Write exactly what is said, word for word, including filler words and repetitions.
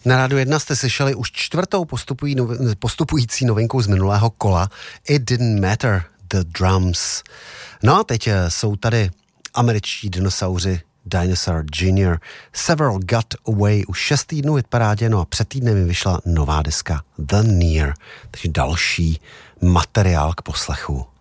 Na Rádiu jedna jste slyšeli už čtvrtou postupují novi, postupující novinku z minulého kola It Didn't Matter, The Drums. No a teď jsou tady američtí dinosauři Dinosaur junior Several Got Away už šest týdnů v parádě, no a před týdnem mi vyšla nová deska The Near, takže další materiál k poslechu.